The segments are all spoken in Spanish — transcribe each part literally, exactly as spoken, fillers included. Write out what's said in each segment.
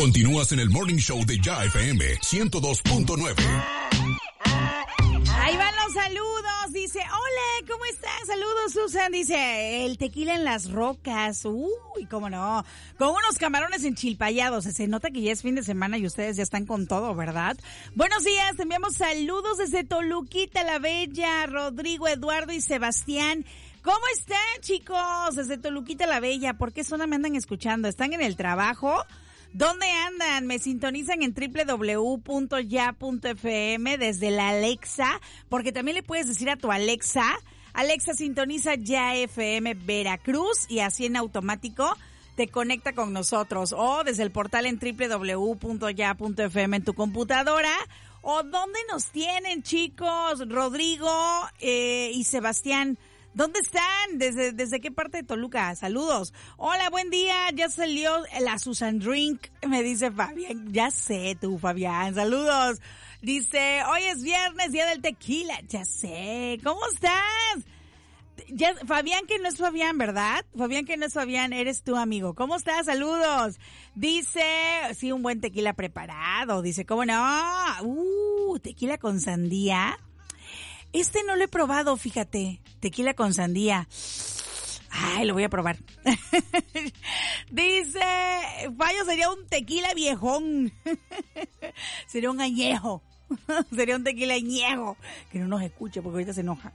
Continúas en el Morning Show de Ya F M ciento dos punto nueve. Ahí van los saludos. Dice, hola, ¿cómo estás? Saludos, Susan. Dice, el tequila en las rocas. Uy, cómo no. Con unos camarones enchilpayados. Se nota que ya es fin de semana y ustedes ya están con todo, ¿verdad? Buenos días. Te enviamos saludos desde Toluquita la Bella. Rodrigo, Eduardo y Sebastián. ¿Cómo están, chicos? Desde Toluquita la Bella. ¿Por qué zona me andan escuchando? ¿Están en el trabajo? ¿Dónde andan? Me sintonizan en doble u doble u doble u punto ya punto efe eme desde la Alexa, porque también le puedes decir a tu Alexa, Alexa sintoniza Ya F M Veracruz y así en automático te conecta con nosotros. O desde el portal en doble u doble u doble u punto ya punto efe eme en tu computadora. ¿O dónde nos tienen, chicos? Rodrigo eh, y Sebastián. ¿Dónde están? ¿Desde, ¿Desde qué parte de Toluca? Saludos. Hola, buen día. Ya salió la Susan Drink, me dice Fabián. Ya sé tú, Fabián. Saludos. Dice, hoy es viernes, día del tequila. Ya sé. ¿Cómo estás? Ya, Fabián que no es Fabián, ¿verdad? Fabián que no es Fabián, eres tu amigo. ¿Cómo estás? Saludos. Dice, sí, un buen tequila preparado. Dice, ¿cómo no? Uh, tequila con sandía. Este no lo he probado, fíjate. Tequila con sandía. Ay, lo voy a probar. Dice, Fallo sería un tequila viejón. Sería un añejo. Sería un tequila añejo. Que no nos escuche porque ahorita se enoja.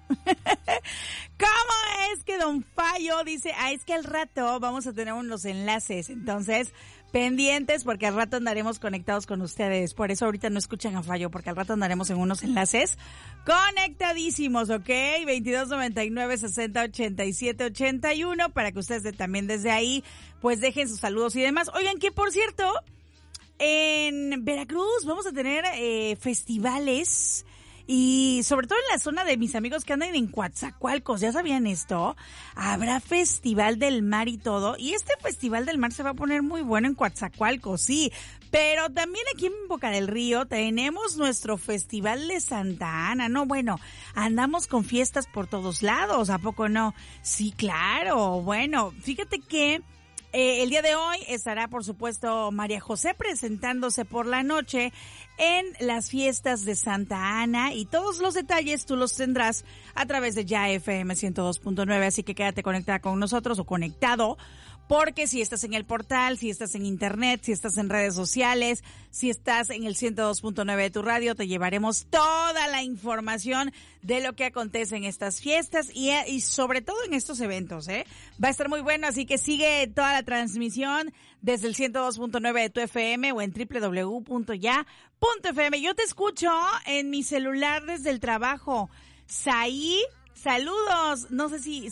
¿Cómo es que don Fallo dice, ah, es que al rato vamos a tener unos enlaces? Entonces, pendientes porque al rato andaremos conectados con ustedes. Por eso ahorita no escuchan a Fallo, porque al rato andaremos en unos enlaces conectadísimos, ¿ok? veintidós noventa y nueve, sesenta, ochenta y siete, ochenta y uno para que ustedes también desde ahí pues dejen sus saludos y demás. Oigan, que por cierto, en Veracruz vamos a tener eh, festivales y sobre todo en la zona de mis amigos que andan en Coatzacoalcos. ¿Ya sabían esto? Habrá Festival del Mar y todo. Y este Festival del Mar se va a poner muy bueno en Coatzacoalcos, sí. Pero también aquí en Boca del Río tenemos nuestro Festival de Santa Ana. No, bueno, andamos con fiestas por todos lados, ¿a poco no? Sí, claro. Bueno, fíjate que Eh, el día de hoy estará, por supuesto, María José presentándose por la noche en las fiestas de Santa Ana y todos los detalles tú los tendrás a través de Ya F M ciento dos punto nueve, así que quédate conectada con nosotros o conectado, porque si estás en el portal, si estás en internet, si estás en redes sociales, si estás en el ciento dos punto nueve de tu radio, te llevaremos toda la información de lo que acontece en estas fiestas y, y sobre todo en estos eventos, ¿eh? Va a estar muy bueno, así que sigue toda la transmisión desde el ciento dos punto nueve de tu F M o en doble u doble u doble u punto ya punto efe eme. Yo te escucho en mi celular desde el trabajo. Saí, saludos. No sé si